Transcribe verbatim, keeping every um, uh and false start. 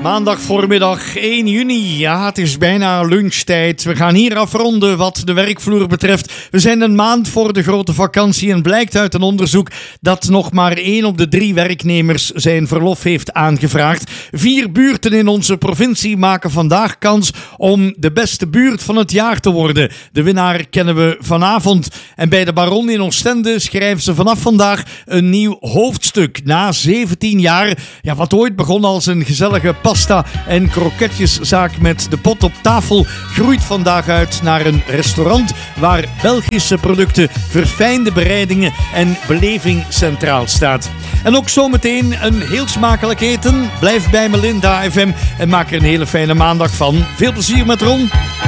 Maandag voormiddag één juni. Ja, het is bijna lunchtijd. We gaan hier afronden wat de werkvloer betreft. We zijn een maand voor de grote vakantie en blijkt uit een onderzoek dat nog maar één op de drie werknemers zijn verlof heeft aangevraagd. Vier buurten in onze provincie maken vandaag kans om de beste buurt van het jaar te worden. De winnaar kennen we vanavond. En bij de Baron in Oostende schrijven ze vanaf vandaag een nieuw hoofdstuk. Na zeventien jaar, ja, wat ooit begon als een gezellige pasta- en kroketjeszaak met de pot op tafel, groeit vandaag uit naar een restaurant waar Belgische producten, verfijnde bereidingen en beleving centraal staat. En ook zometeen een heel smakelijk eten. Blijf bij Melinda F M en maak er een hele fijne maandag van. Veel plezier met Ron.